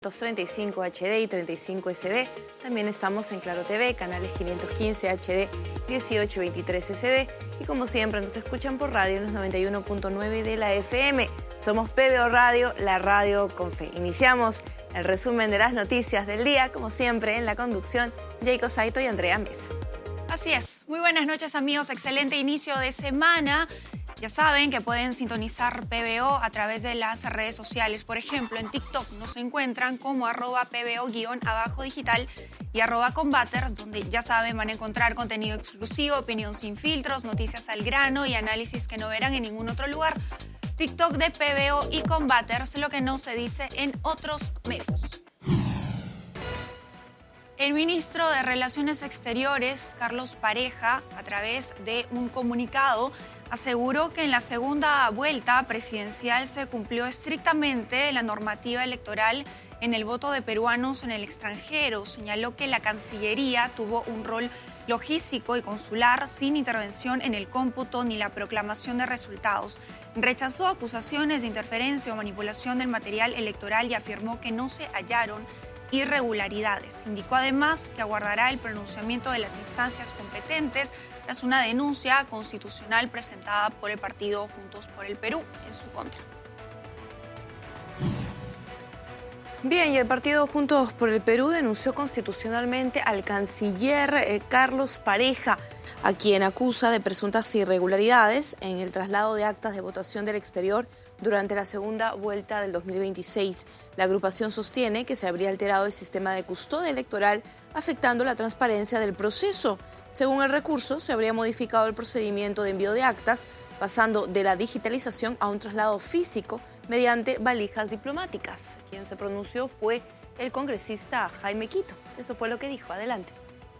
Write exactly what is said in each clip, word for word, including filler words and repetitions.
treinta y cinco H D y treinta y cinco S D. También estamos en Claro T V, canales quinientos quince H D, dieciocho veintitrés S D. Y como siempre nos escuchan por radio en los noventa y uno punto nueve de la F M. Somos P B O Radio, la radio con fe. Iniciamos el resumen de las noticias del día, como siempre en la conducción, Jacob Saito y Andrea Mesa. Así es. Muy buenas noches, amigos. Excelente inicio de semana. Ya saben que pueden sintonizar P B O a través de las redes sociales. Por ejemplo, en TikTok nos encuentran como arroba pbo-abajo digital y arroba combaters, donde ya saben van a encontrar contenido exclusivo, opinión sin filtros, noticias al grano y análisis que no verán en ningún otro lugar. TikTok de P B O y combaters, lo que no se dice en otros medios. El ministro de Relaciones Exteriores, Carlos Pareja, a través de un comunicado, aseguró que en la segunda vuelta presidencial se cumplió estrictamente la normativa electoral en el voto de peruanos en el extranjero. Señaló que la Cancillería tuvo un rol logístico y consular sin intervención en el cómputo ni la proclamación de resultados. Rechazó acusaciones de interferencia o manipulación del material electoral y afirmó que no se hallaron irregularidades. Indicó además que aguardará el pronunciamiento de las instancias competentes tras una denuncia constitucional presentada por el partido Juntos por el Perú en su contra. Bien, y el partido Juntos por el Perú denunció constitucionalmente al canciller eh, Carlos Pareja, a quien acusa de presuntas irregularidades en el traslado de actas de votación del exterior durante la segunda vuelta del dos mil veintiséis. La agrupación sostiene que se habría alterado el sistema de custodia electoral, afectando la transparencia del proceso. Según el recurso, se habría modificado el procedimiento de envío de actas, pasando de la digitalización a un traslado físico mediante valijas diplomáticas. Quien se pronunció fue el congresista Jaime Quito. Esto fue lo que dijo. Adelante.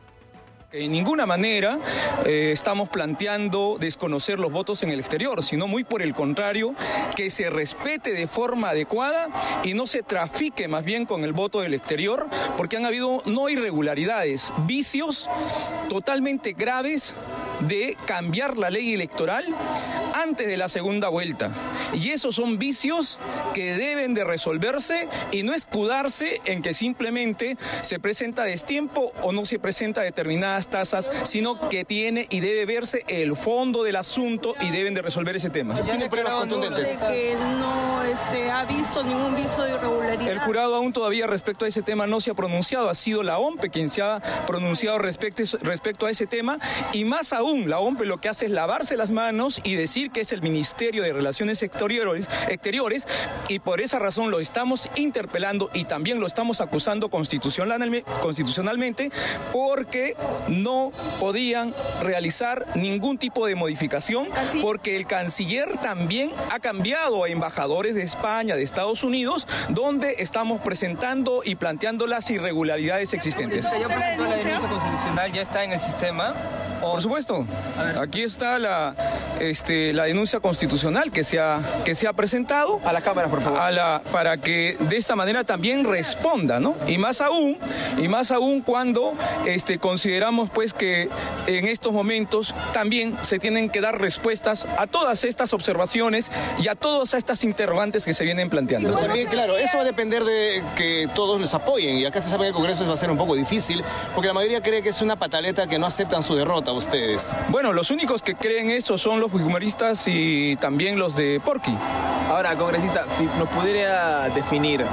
De ninguna manera eh, estamos planteando desconocer los votos en el exterior, sino muy por el contrario, que se respete de forma adecuada y no se trafique más bien con el voto del exterior, porque han habido no irregularidades, vicios totalmente graves de cambiar la ley electoral antes de la segunda vuelta. Y esos son vicios que deben de resolverse y no escudarse en que simplemente se presenta a destiempo o no se presenta determinadas tasas, sino que tiene y debe verse el fondo del asunto y deben de resolver ese tema. ¿Tiene pruebas contundentes? De que no este, ha visto ningún viso de irregularidad. El jurado aún todavía respecto a ese tema no se ha pronunciado, ha sido la O M P quien se ha pronunciado respecto, respecto a ese tema, y más aún la O M P lo que hace es lavarse las manos y decir que es el Ministerio de Relaciones Exteriores, exteriores y por esa razón lo estamos interpelando y también lo estamos acusando constitucionalmente, constitucionalmente porque no podían realizar ningún tipo de modificación, porque el canciller también ha cambiado a embajadores de España, de Estados Unidos, donde estamos presentando y planteando las irregularidades existentes. ¿Ya presentó la denuncia constitucional? ¿Ya está en el sistema? Por supuesto, aquí está la, este, la denuncia constitucional que se ha, que se ha presentado. A la Cámara, por favor. A la, para que de esta manera también responda, ¿no? Y más aún, y más aún cuando este, consideramos pues que en estos momentos también se tienen que dar respuestas a todas estas observaciones y a todas estas interrogantes que se vienen planteando. También, claro, eso va a depender de que todos les apoyen, y acá se sabe que el Congreso va a ser un poco difícil, porque la mayoría cree que es una pataleta que no aceptan su derrota. Ustedes. Bueno, los únicos que creen eso son los fujimoristas y también los de Porqui. Ahora, congresista, si nos pudiera definir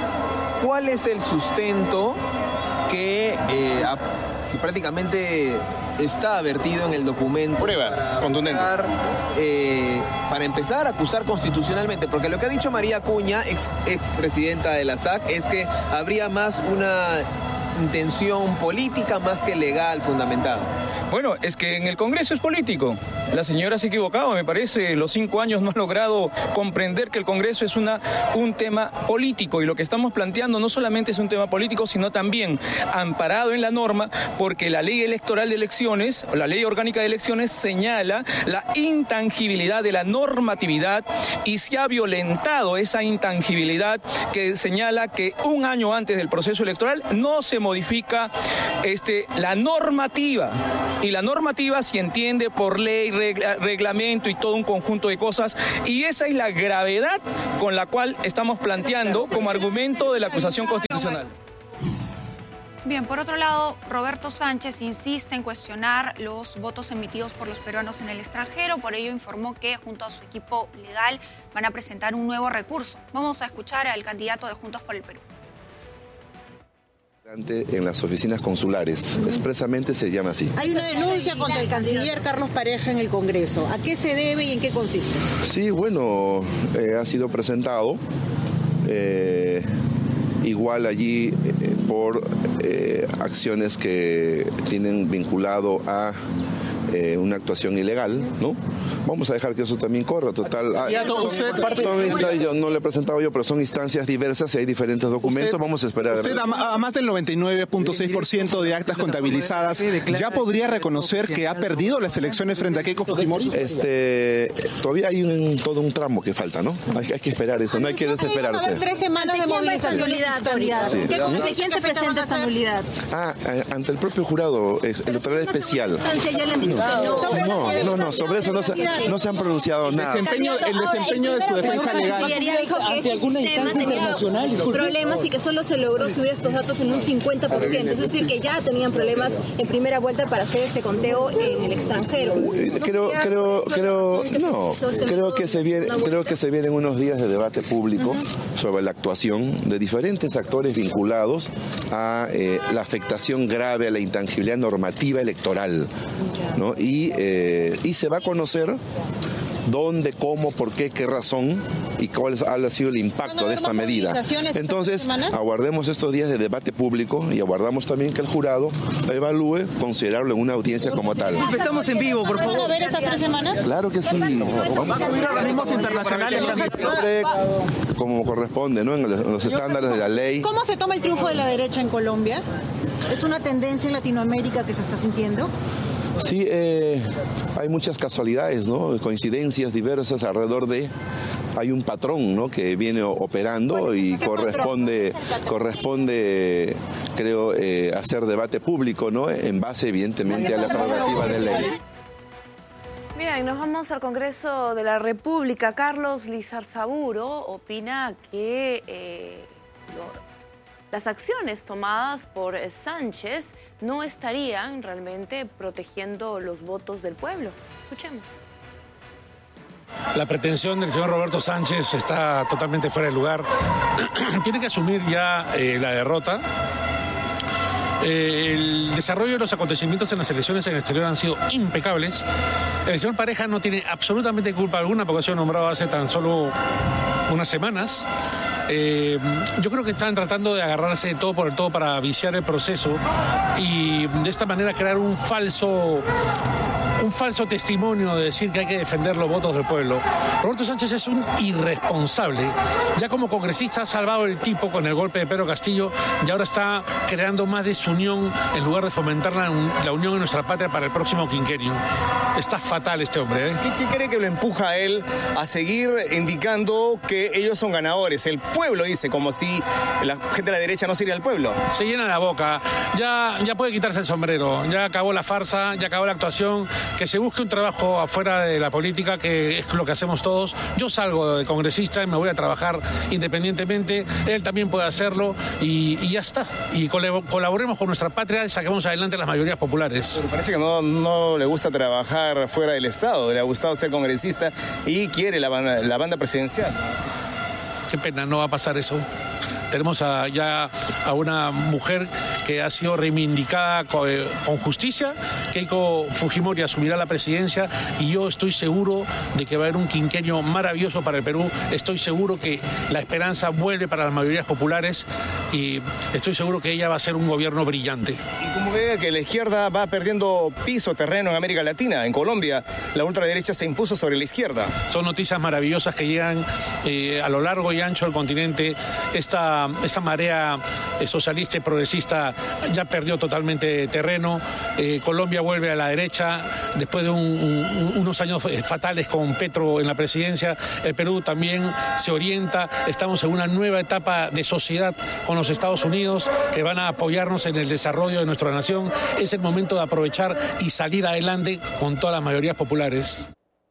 cuál es el sustento que, eh, a, que prácticamente está advertido en el documento. Pruebas contundentes. Eh, para empezar a acusar constitucionalmente, porque lo que ha dicho María Acuña, ex, expresidenta de la S A C, es que habría más una intención política más que legal fundamentada. Bueno, es que en el Congreso es político. La señora se ha equivocado, me parece. Los cinco años no ha logrado comprender que el Congreso es una, un tema político, y lo que estamos planteando no solamente es un tema político, sino también amparado en la norma, porque la ley electoral de elecciones, o la ley orgánica de elecciones, señala la intangibilidad de la normatividad, y se ha violentado esa intangibilidad que señala que un año antes del proceso electoral no se modifica este, la normativa. Y la normativa se entiende por ley, regla, reglamento y todo un conjunto de cosas. Y esa es la gravedad con la cual estamos planteando como argumento de la acusación constitucional. Bien, por otro lado, Roberto Sánchez insiste en cuestionar los votos emitidos por los peruanos en el extranjero. Por ello informó que junto a su equipo legal van a presentar un nuevo recurso. Vamos a escuchar al candidato de Juntos por el Perú. En las oficinas consulares, expresamente se llama así. Hay una denuncia contra el canciller Carlos Pareja en el Congreso. ¿A qué se debe y en qué consiste? Sí, bueno, eh, ha sido presentado. Eh, igual allí eh, por eh, acciones que tienen vinculado a eh, una actuación ilegal, ¿no? Vamos a dejar que eso también corra, total. Ah, son, son, yo no le he presentado yo, pero son instancias diversas y hay diferentes documentos. Usted, Vamos a esperar. Usted, a, a más del noventa y nueve punto seis por ciento de actas contabilizadas, ¿ya podría reconocer que ha perdido las elecciones frente a Keiko Fujimori? Este, todavía hay un, todo un tramo que falta, ¿no? Hay, hay que esperar eso, no hay que desesperarse. Tres semanas de movilización histórica. Sí. ¿De quién se presenta esta nulidad? Ah, ante el propio jurado electoral especial. No, no, no, sobre eso no se, no se han pronunciado nada. Desempeño, el desempeño de su defensa legal. Dijo que este sistema tenía problemas y que solo se logró subir estos datos en un cincuenta por ciento. Es decir, que ya tenían problemas en primera vuelta para hacer este conteo en el extranjero. Creo, creo, creo, no, creo que se viene, creo que se vienen unos días de debate público sobre la actuación de diferentes actores vinculados a eh, la afectación grave a la intangibilidad normativa electoral, ¿no? Y, eh, y se va a conocer dónde, cómo, por qué, qué razón y cuál ha sido el impacto de esta medida. Entonces, aguardemos estos días de debate público y aguardamos también que el jurado evalúe, considerarlo en una audiencia como tal. Estamos en vivo, por favor. ¿Van a ver estas tres semanas? Claro que sí. ¿Van a acudir a organismos internacionales? Como corresponde, ¿no? En los estándares de la ley. ¿Cómo se toma el triunfo de la derecha en Colombia? ¿Es una tendencia en Latinoamérica que se está sintiendo? Sí, eh, hay muchas casualidades, ¿no? Coincidencias diversas alrededor de... Hay un patrón, ¿no?, que viene operando y corresponde, corresponde, creo, eh, hacer debate público, ¿no?, en base, evidentemente, a la prerrogativa de ley. Bien, nos vamos al Congreso de la República. Carlos Lizarzaburu opina que eh, lo, las acciones tomadas por Sánchez no estarían realmente protegiendo los votos del pueblo. Escuchemos. La pretensión del señor Roberto Sánchez está totalmente fuera de lugar. Tiene que asumir ya eh, la derrota. Eh, el desarrollo de los acontecimientos en las elecciones en el exterior han sido impecables. El señor Pareja no tiene absolutamente culpa alguna porque ha sido nombrado hace tan solo unas semanas. Eh, yo creo que están tratando de agarrarse de todo por el todo para viciar el proceso y de esta manera crear un falso... un falso testimonio de decir que hay que defender los votos del pueblo. Roberto Sánchez es un irresponsable. Ya como congresista ha salvado el tipo con el golpe de Pedro Castillo y ahora está creando más desunión en lugar de fomentar la, la unión en nuestra patria para el próximo quinquenio. Está fatal este hombre, ¿eh? ¿Qué, qué cree que lo empuja a él a seguir indicando que ellos son ganadores? El pueblo dice, como si la gente de la derecha no sería el pueblo. Se llena la boca. Ya, ya puede quitarse el sombrero. Ya acabó la farsa, ya acabó la actuación. Que se busque un trabajo afuera de la política, que es lo que hacemos todos. Yo salgo de congresista y me voy a trabajar independientemente. Él también puede hacerlo y, y ya está. Y colaboremos con nuestra patria y saquemos adelante las mayorías populares. Pero parece que no, no le gusta trabajar fuera del Estado. Le ha gustado ser congresista y quiere la banda, la banda presidencial. Qué pena, no va a pasar eso. Tenemos a, ya a una mujer que ha sido reivindicada con, eh, con justicia. Keiko Fujimori asumirá la presidencia y yo estoy seguro de que va a haber un quinquenio maravilloso para el Perú. Estoy seguro que la esperanza vuelve para las mayorías populares y estoy seguro que ella va a ser un gobierno brillante. Y como ve que la izquierda va perdiendo piso, terreno en América Latina, en Colombia, la ultraderecha se impuso sobre la izquierda. Son noticias maravillosas que llegan eh, a lo largo y ancho del continente. Esta, esta marea socialista y progresista ya perdió totalmente terreno. Eh, Colombia vuelve a la derecha después de un, un, unos años fatales con Petro en la presidencia. El Perú también se orienta. Estamos en una nueva etapa de sociedad con los Estados Unidos que van a apoyarnos en el desarrollo de nuestra nación. Es el momento de aprovechar y salir adelante con todas las mayorías populares.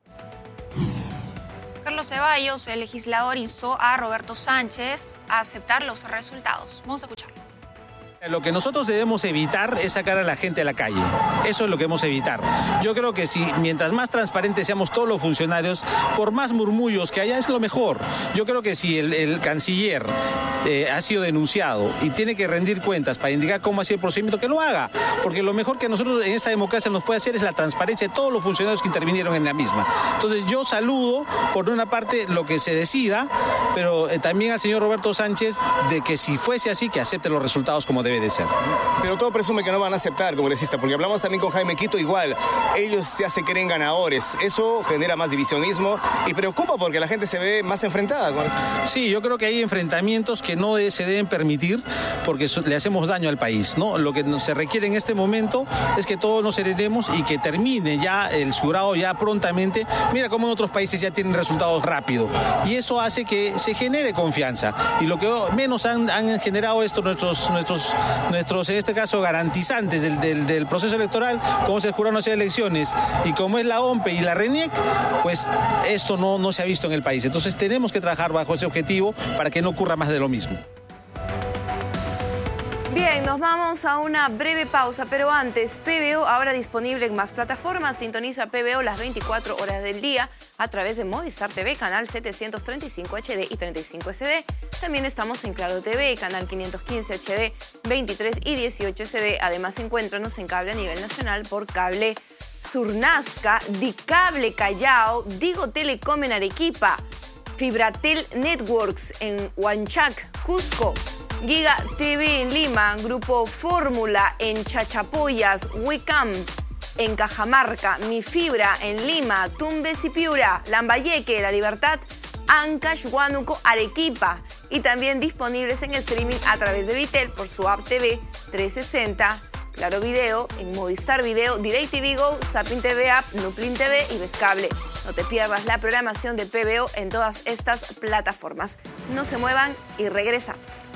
Carlos Ceballos, el legislador, instó a Roberto Sánchez a aceptar los resultados. Vamos a escucharlo. Lo que nosotros debemos evitar es sacar a la gente a la calle. Eso es lo que debemos evitar. Yo creo que si mientras más transparentes seamos todos los funcionarios, por más murmullos que haya, es lo mejor. Yo creo que si el, el canciller eh, ha sido denunciado y tiene que rendir cuentas para indicar cómo ha sido el procedimiento, que lo haga. Porque lo mejor que nosotros en esta democracia nos puede hacer es la transparencia de todos los funcionarios que intervinieron en la misma. Entonces yo saludo, por una parte, lo que se decida, pero eh, también al señor Roberto Sánchez de que si fuese así, que acepte los resultados como debe de ser. Pero todo presume que no van a aceptar, congresista, porque hablamos también con Jaime Quito, igual, ellos ya se creen ganadores, eso genera más divisionismo y preocupa porque la gente se ve más enfrentada. Sí, yo creo que hay enfrentamientos que no se deben permitir porque le hacemos daño al país, ¿no? Lo que se requiere en este momento es que todos nos serenemos y que termine ya el jurado ya prontamente. Mira cómo en otros países ya tienen resultados rápido y eso hace que se genere confianza y lo que menos han, han generado esto nuestros nuestros nuestros, en este caso, garantizantes del, del, del proceso electoral, como es el Jurado Nacional de Elecciones y como es la O M P E y la RENIEC, pues esto no, no se ha visto en el país. Entonces tenemos que trabajar bajo ese objetivo para que no ocurra más de lo mismo. Bien, nos vamos a una breve pausa, pero antes, P B O ahora disponible en más plataformas. Sintoniza P B O las veinticuatro horas del día a través de Movistar T V, canal setecientos treinta y cinco H D y treinta y cinco S D. También estamos en Claro T V, canal quinientos quince H D, veintitrés y dieciocho S D. Además, encuéntranos en cable a nivel nacional por Cable Surnazca, Dicable Callao, Digo Telecom en Arequipa, Fibratel Networks en Huanchac, Cusco, Giga T V en Lima, Grupo Fórmula en Chachapoyas, Wicam en Cajamarca, Mi Fibra en Lima, Tumbes y Piura, Lambayeque, La Libertad, Ancash, Huánuco, Arequipa. Y también disponibles en streaming a través de Vitel por su app T V trescientos sesenta, Claro Video, en Movistar Video, DirecTV Go, Zapping T V App, Nuplin T V y Vescable. No te pierdas la programación de P B O en todas estas plataformas. No se muevan y regresamos.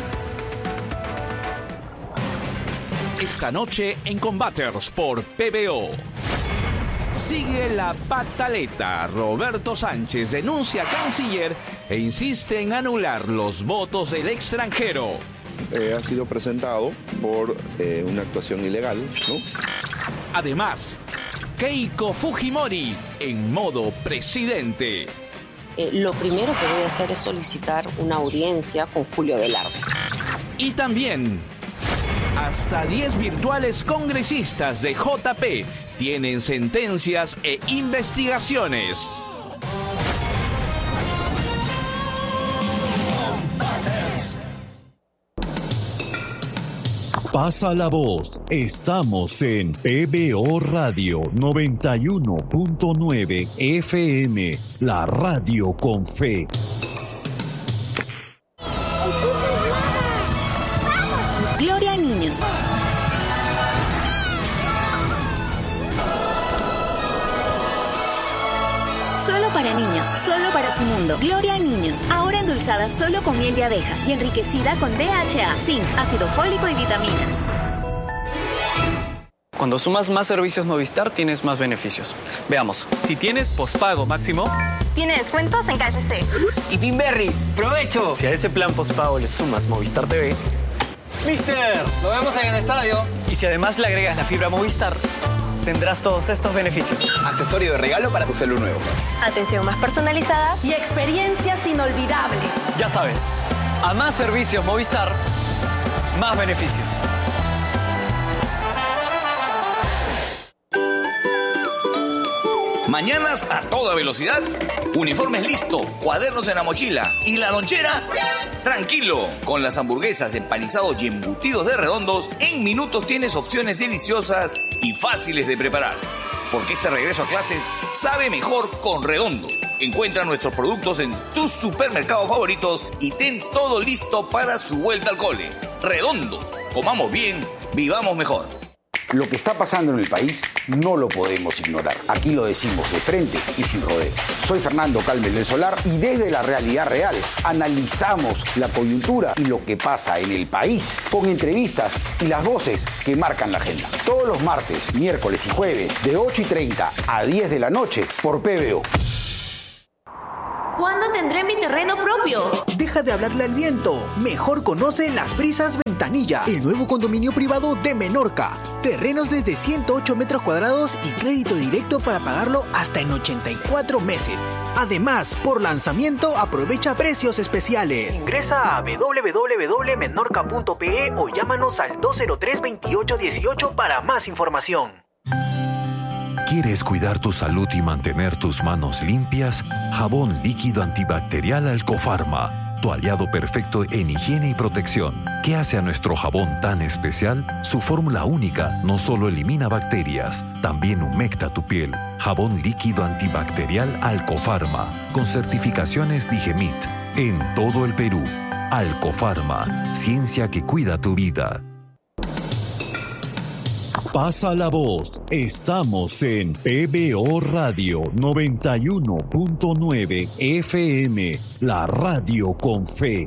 Esta noche en Combaters por P B O. Sigue la pataleta. Roberto Sánchez denuncia a canciller e insiste en anular los votos del extranjero. Eh, ha sido presentado por eh, una actuación ilegal, ¿no? Además, Keiko Fujimori en modo presidente. Eh, lo primero que voy a hacer es solicitar una audiencia con Julio Velarde. Y también, hasta diez virtuales congresistas de J P tienen sentencias e investigaciones. Pasa la voz, estamos en P B O Radio noventa y uno punto nueve F M, la radio con fe. Gloria a niños. Solo para niños, solo para su mundo. Gloria a niños, ahora endulzada solo con miel de abeja y enriquecida con D H A, zinc, ácido fólico y vitaminas. Cuando sumas más servicios Movistar, tienes más beneficios. Veamos, si tienes pospago máximo, tiene descuentos en K F C. Y Pinberry, ¡provecho! Si a ese plan pospago le sumas Movistar T V, ¡Mister! ¡Lo vemos en el estadio! Y si además le agregas la fibra Movistar, tendrás todos estos beneficios. Accesorio de regalo para tu celular nuevo. Atención más personalizada y experiencias inolvidables. Ya sabes, a más servicios Movistar, más beneficios. Mañanas a toda velocidad, uniformes listo, cuadernos en la mochila y la lonchera. Tranquilo, con las hamburguesas, empanizados y embutidos de Redondos, en minutos tienes opciones deliciosas y fáciles de preparar. Porque este regreso a clases sabe mejor con Redondo. Encuentra nuestros productos en tus supermercados favoritos y ten todo listo para su vuelta al cole. redondos. Comamos bien, vivamos mejor. Lo que está pasando en el país no lo podemos ignorar. Aquí lo decimos de frente y sin rodeos. Soy Fernando Calmes del Solar y desde la realidad real analizamos la coyuntura y lo que pasa en el país con entrevistas y las voces que marcan la agenda. Todos los martes, miércoles y jueves de ocho y treinta a diez de la noche por P B O. ¿Cuándo tendré mi terreno propio? Deja de hablarle al viento. Mejor conoce Las Brisas Ventanilla, el nuevo condominio privado de Menorca. Terrenos desde ciento ocho metros cuadrados y crédito directo para pagarlo hasta en ochenta y cuatro meses. Además, por lanzamiento aprovecha precios especiales. Ingresa a w w w punto menorca punto p e o llámanos al dos cero tres, veintiocho dieciocho para más información. ¿Quieres cuidar tu salud y mantener tus manos limpias? Jabón líquido antibacterial Alcofarma, tu aliado perfecto en higiene y protección. ¿Qué hace a nuestro jabón tan especial? Su fórmula única no solo elimina bacterias, también humecta tu piel. Jabón líquido antibacterial Alcofarma, con certificaciones Digemit, en todo el Perú. Alcofarma, ciencia que cuida tu vida. Pasa la voz. Estamos en P B O Radio noventa y uno punto nueve F M, la radio con fe.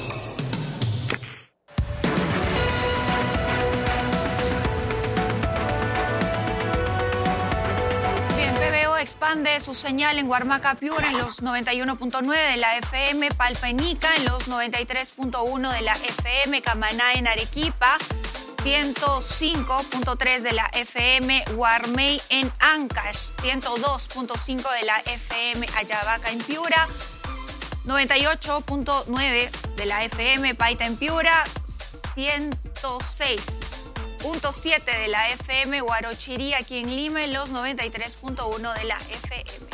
Bien, P B O expande su señal en Huarmaca, Piura en los noventa y uno punto nueve de la F M, Palpa en Ica en los noventa y tres punto uno de la F M, Camaná en Arequipa, ciento cinco punto tres de la F M, Guarmey en Ancash, ciento dos punto cinco de la F M, Ayabaca en Piura, noventa y ocho punto nueve de la F M, Paita en Piura, ciento seis punto siete de la F M, Huarochirí aquí en Lima en los noventa y tres punto uno de la F M.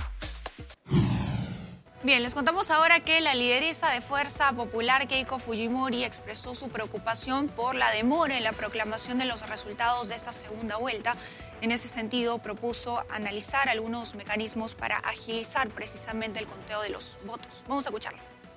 Bien, les contamos ahora que la lideresa de Fuerza Popular, Keiko Fujimori, expresó su preocupación por la demora en la proclamación de los resultados de esta segunda vuelta. En ese sentido, propuso analizar algunos mecanismos para agilizar precisamente el conteo de los votos. Vamos a escucharlo.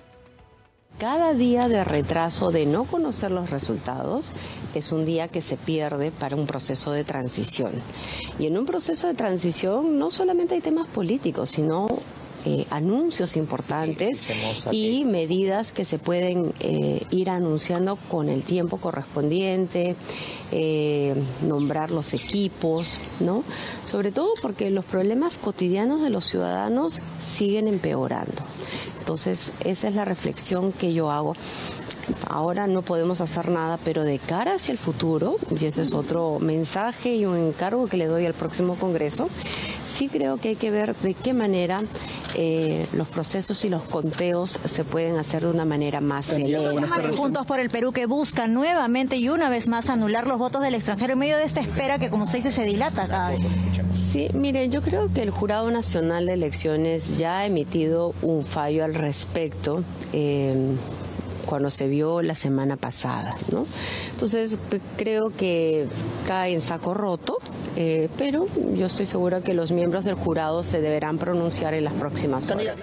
Cada día de retraso de no conocer los resultados es un día que se pierde para un proceso de transición. Y en un proceso de transición no solamente hay temas políticos, sino Eh, anuncios importantes y medidas que se pueden eh, ir anunciando con el tiempo correspondiente, eh, nombrar los equipos, ¿no? Sobre todo porque los problemas cotidianos de los ciudadanos siguen empeorando. Entonces, esa es la reflexión que yo hago. Ahora no podemos hacer nada, pero de cara hacia el futuro, y ese es otro mensaje y un encargo que le doy al próximo Congreso, sí creo que hay que ver de qué manera eh, los procesos y los conteos se pueden hacer de una manera más celere. Juntos por el Perú que buscan nuevamente y una vez más anular los votos del extranjero en medio de esta espera que, como usted dice, se dilata cada vez. Sí, mire, yo creo que el Jurado Nacional de Elecciones ya ha emitido un fallo al respecto. Eh, cuando se vio la semana pasada, ¿no? Entonces creo que cae en saco roto, eh, pero yo estoy segura que los miembros del jurado se deberán pronunciar en las próximas horas.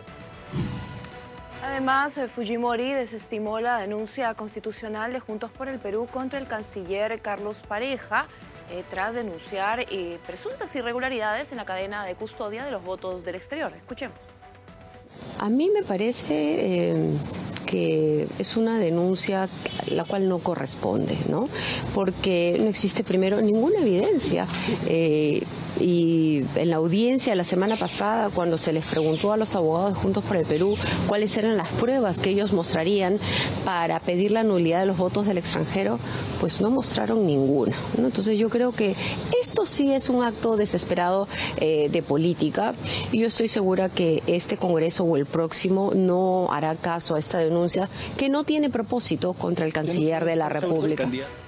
Además, Fujimori desestimó la denuncia constitucional de Juntos por el Perú contra el canciller Carlos Pareja, eh, tras denunciar eh, presuntas irregularidades en la cadena de custodia de los votos del exterior. Escuchemos. A mí me parece eh, que es una denuncia la cual no corresponde, ¿no? Porque no existe primero ninguna evidencia. Eh, y en la audiencia la semana pasada, cuando se les preguntó a los abogados de Juntos por el Perú cuáles eran las pruebas que ellos mostrarían para pedir la nulidad de los votos del extranjero, pues no mostraron ninguna, ¿no? Entonces yo creo que esto sí es un acto desesperado eh, de política, y yo estoy segura que este Congreso o el próximo no hará caso a esta denuncia que no tiene propósito contra el canciller de la República.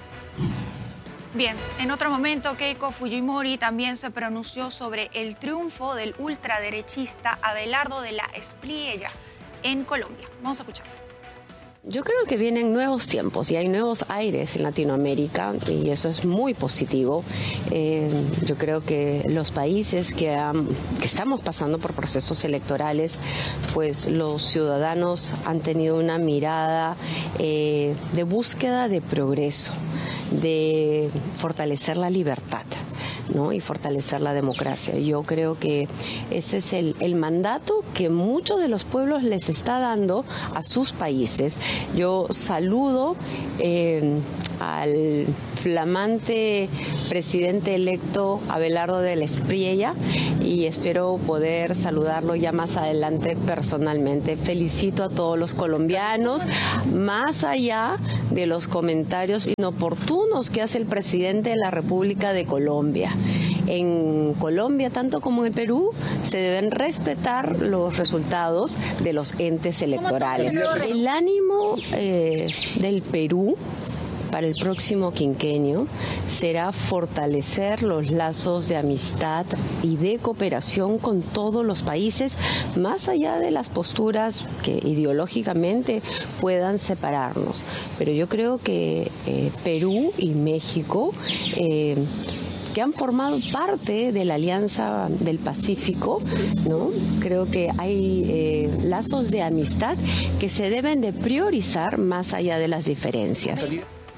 Bien, en otro momento, Keiko Fujimori también se pronunció sobre el triunfo del ultraderechista Abelardo de la Espriella en Colombia. Vamos a escucharlo. Yo creo que vienen nuevos tiempos y hay nuevos aires en Latinoamérica y eso es muy positivo. Eh, yo creo que los países que, han, que estamos pasando por procesos electorales, pues los ciudadanos han tenido una mirada eh, de búsqueda de progreso, de fortalecer la libertad, ¿no? Y fortalecer la democracia. Yo creo que ese es el, el mandato que muchos de los pueblos les está dando a sus países. Yo saludo eh, al flamante presidente electo Abelardo de la Espriella y espero poder saludarlo ya más adelante personalmente. Felicito a todos los colombianos, más allá de los comentarios inoportunos que hace el presidente de la República de Colombia. En Colombia, tanto como en el Perú, se deben respetar los resultados de los entes electorales. El ánimo eh, del Perú para el próximo quinquenio será fortalecer los lazos de amistad y de cooperación con todos los países, más allá de las posturas que ideológicamente puedan separarnos. Pero yo creo que eh, Perú y México eh, que han formado parte de la Alianza del Pacífico, ¿no? Creo que hay eh, lazos de amistad que se deben de priorizar más allá de las diferencias.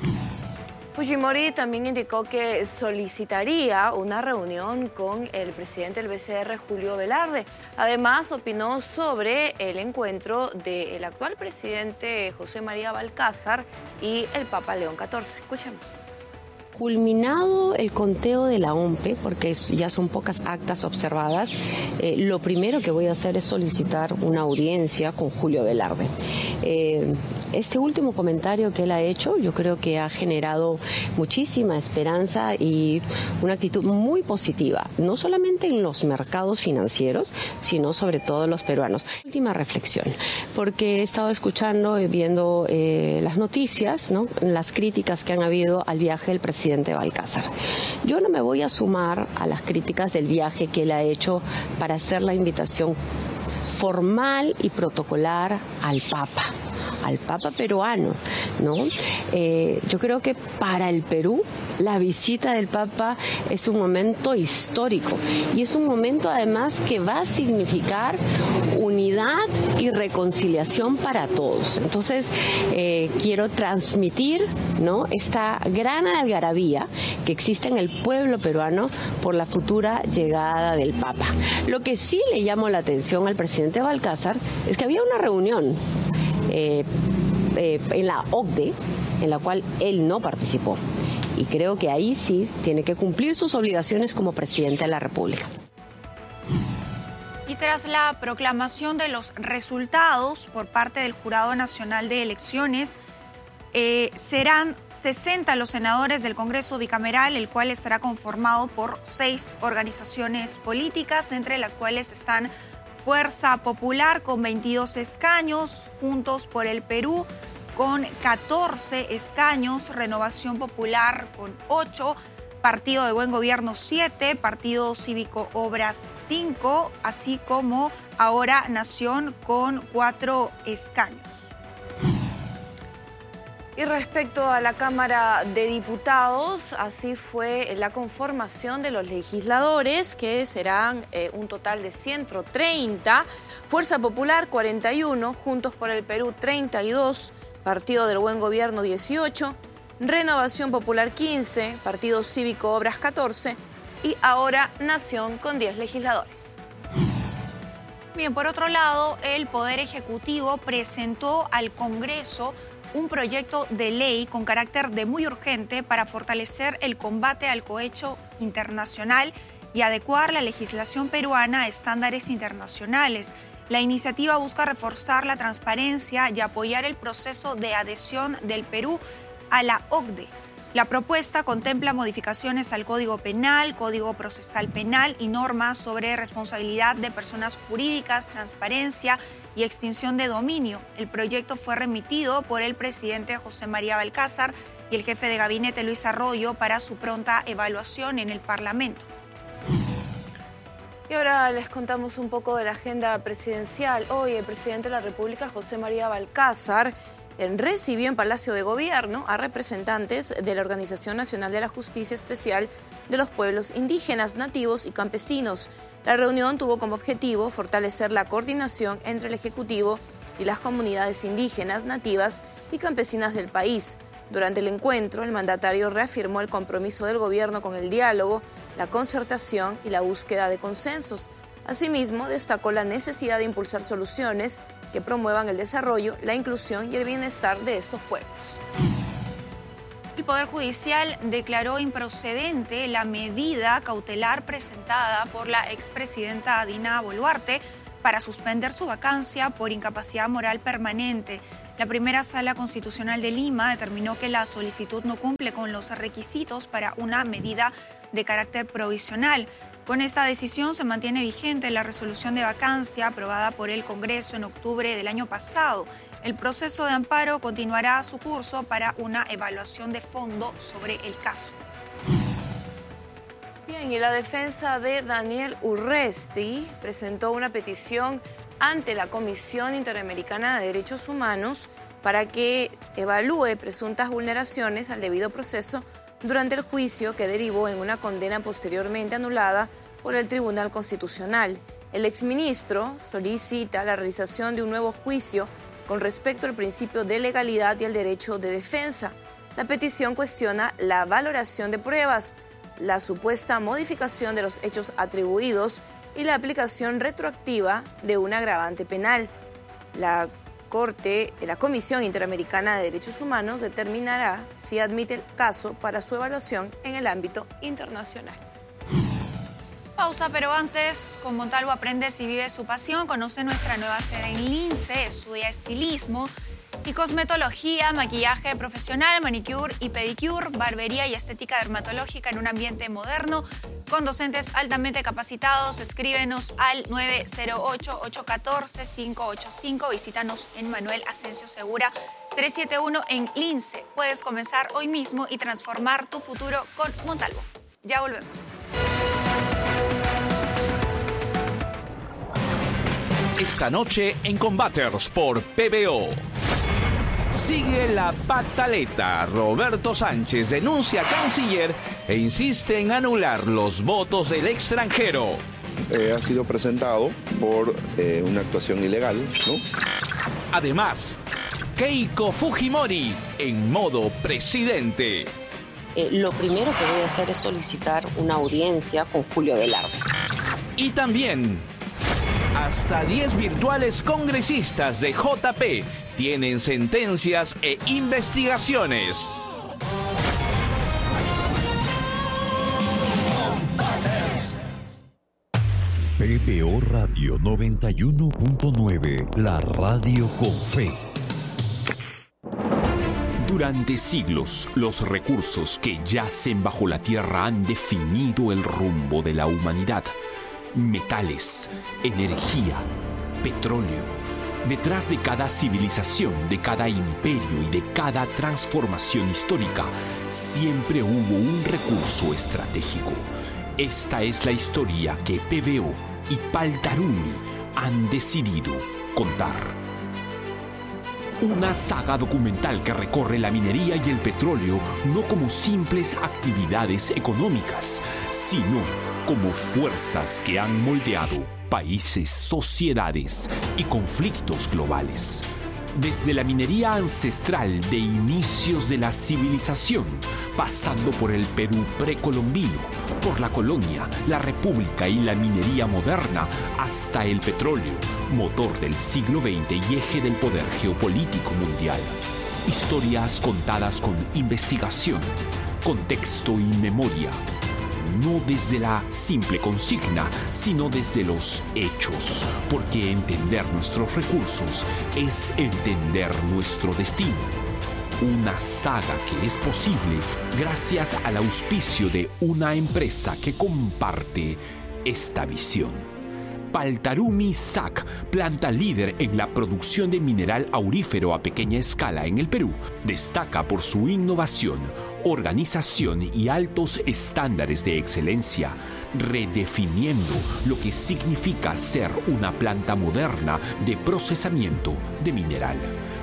Fujimori también indicó que solicitaría una reunión con el presidente del B C R, Julio Velarde. Además, opinó sobre el encuentro del actual presidente José María Balcázar y el Papa León catorce. Escuchemos. Culminado el conteo de la O M P E, porque ya son pocas actas observadas, eh, lo primero que voy a hacer es solicitar una audiencia con Julio Velarde. Eh, este último comentario que él ha hecho, yo creo que ha generado muchísima esperanza y una actitud muy positiva, no solamente en los mercados financieros, sino sobre todo en los peruanos. Última reflexión, porque he estado escuchando y viendo eh, las noticias, ¿no? Las críticas que han habido al viaje del presidente presidente Balcázar. Yo no me voy a sumar a las críticas del viaje que él ha hecho para hacer la invitación formal y protocolar al Papa, al Papa peruano, ¿no? Eh, yo creo que para el Perú la visita del Papa es un momento histórico y es un momento además que va a significar unidad y reconciliación para todos. Entonces eh, quiero transmitir, ¿no?, esta gran algarabía que existe en el pueblo peruano por la futura llegada del Papa. Lo que sí le llamó la atención al presidente Balcázar es que había una reunión eh, eh, en la O C D E en la cual él no participó. Y creo que ahí sí tiene que cumplir sus obligaciones como presidente de la República. Y tras la proclamación de los resultados por parte del Jurado Nacional de Elecciones, eh, serán sesenta los senadores del Congreso Bicameral, el cual estará conformado por seis organizaciones políticas, entre las cuales están Fuerza Popular con veintidós escaños, Juntos por el Perú con catorce escaños, Renovación Popular con ocho, Partido de Buen Gobierno siete, Partido Cívico Obras cinco, así como ahora Nación con cuatro escaños. Y respecto a la Cámara de Diputados, así fue la conformación de los legisladores, que serán eh, un total de ciento treinta, Fuerza Popular cuarenta y uno, Juntos por el Perú treinta y dos, Partido del Buen Gobierno dieciocho, Renovación Popular quince, Partido Cívico Obras catorce y ahora Nación con diez legisladores. Bien, por otro lado, el Poder Ejecutivo presentó al Congreso un proyecto de ley con carácter de muy urgente para fortalecer el combate al cohecho internacional y adecuar la legislación peruana a estándares internacionales. La iniciativa busca reforzar la transparencia y apoyar el proceso de adhesión del Perú a la O C D E. La propuesta contempla modificaciones al Código Penal, Código Procesal Penal y normas sobre responsabilidad de personas jurídicas, transparencia y extinción de dominio. El proyecto fue remitido por el presidente José María Balcázar y el jefe de gabinete Luis Arroyo para su pronta evaluación en el Parlamento. Y ahora les contamos un poco de la agenda presidencial. Hoy el presidente de la República, José María Balcázar, recibió en Palacio de Gobierno a representantes de la Organización Nacional de la Justicia Especial de los Pueblos Indígenas, Nativos y Campesinos. La reunión tuvo como objetivo fortalecer la coordinación entre el Ejecutivo y las comunidades indígenas, nativas y campesinas del país. Durante el encuentro, el mandatario reafirmó el compromiso del gobierno con el diálogo, la concertación y la búsqueda de consensos. Asimismo, destacó la necesidad de impulsar soluciones que promuevan el desarrollo, la inclusión y el bienestar de estos pueblos. El Poder Judicial declaró improcedente la medida cautelar presentada por la expresidenta Dina Boluarte para suspender su vacancia por incapacidad moral permanente. La primera Sala Constitucional de Lima determinó que la solicitud no cumple con los requisitos para una medida de carácter provisional. Con esta decisión se mantiene vigente la resolución de vacancia aprobada por el Congreso en octubre del año pasado. El proceso de amparo continuará su curso para una evaluación de fondo sobre el caso. Bien, y la defensa de Daniel Urresti presentó una petición ante la Comisión Interamericana de Derechos Humanos para que evalúe presuntas vulneraciones al debido proceso durante el juicio que derivó en una condena posteriormente anulada por el Tribunal Constitucional. El exministro solicita la realización de un nuevo juicio con respecto al principio de legalidad y al derecho de defensa. La petición cuestiona la valoración de pruebas, la supuesta modificación de los hechos atribuidos y la aplicación retroactiva de un agravante penal. La Corte, la Comisión Interamericana de Derechos Humanos determinará si admite el caso para su evaluación en el ámbito internacional. Pausa, pero antes, con Montalvo aprendes y vives su pasión. Conoce nuestra nueva sede en Lince, estudia estilismo y cosmetología, maquillaje profesional, manicure y pedicure, barbería y estética dermatológica en un ambiente moderno, con docentes altamente capacitados. Escríbenos al nueve cero ocho, ocho uno cuatro, cinco ocho cinco. Visítanos en Manuel Asensio Segura trescientos setenta y uno en Lince. Puedes comenzar hoy mismo y transformar tu futuro con Montalvo. Ya volvemos. Esta noche en Combaters por P B O. Sigue la pataleta. Roberto Sánchez denuncia a Canciller e insiste en anular los votos del extranjero. Eh, ha sido presentado por eh, una actuación ilegal, ¿no? Además, Keiko Fujimori en modo presidente. Eh, lo primero que voy a hacer es solicitar una audiencia con Julio Velarde. Y también, hasta diez virtuales congresistas de J P tienen sentencias e investigaciones. P B O Radio noventa y uno punto nueve, la radio con fe. Durante siglos, los recursos que yacen bajo la tierra han definido el rumbo de la humanidad. Metales, energía, petróleo. Detrás de cada civilización, de cada imperio y de cada transformación histórica, siempre hubo un recurso estratégico. Esta es la historia que P B O y Paltarumi han decidido contar. Una saga documental que recorre la minería y el petróleo no como simples actividades económicas, sino como fuerzas que han moldeado países, sociedades y conflictos globales. Desde la minería ancestral de inicios de la civilización, pasando por el Perú precolombino, por la colonia, la república y la minería moderna, hasta el petróleo, motor del siglo veinte y eje del poder geopolítico mundial. Historias contadas con investigación, contexto y memoria. No desde la simple consigna, sino desde los hechos, porque entender nuestros recursos es entender nuestro destino. Una saga que es posible gracias al auspicio de una empresa que comparte esta visión. Paltarumi S A C, planta líder en la producción de mineral aurífero a pequeña escala en el Perú, destaca por su innovación, organización y altos estándares de excelencia, redefiniendo lo que significa ser una planta moderna de procesamiento de mineral.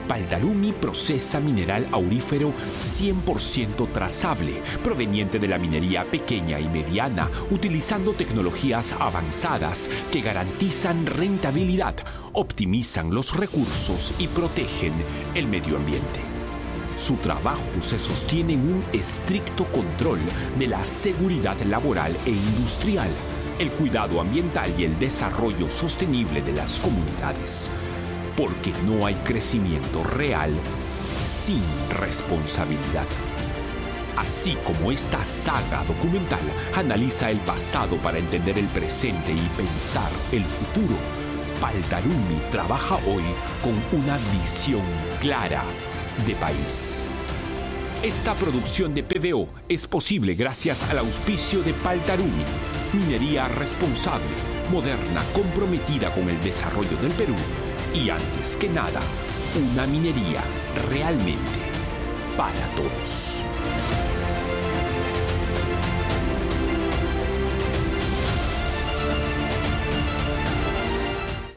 Paldarumi procesa mineral aurífero cien por ciento trazable, proveniente de la minería pequeña y mediana, utilizando tecnologías avanzadas que garantizan rentabilidad, optimizan los recursos y protegen el medio ambiente. Su trabajo se sostiene en un estricto control de la seguridad laboral e industrial, el cuidado ambiental y el desarrollo sostenible de las comunidades. Porque no hay crecimiento real sin responsabilidad. Así como esta saga documental analiza el pasado para entender el presente y pensar el futuro, Paldarumi trabaja hoy con una visión clara de país. Esta producción de P B O es posible gracias al auspicio de Paldarumi, minería responsable, moderna, comprometida con el desarrollo del Perú y, antes que nada, una minería realmente para todos.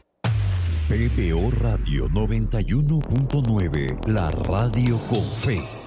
P B O Radio noventa y uno punto nueve, la radio con fe.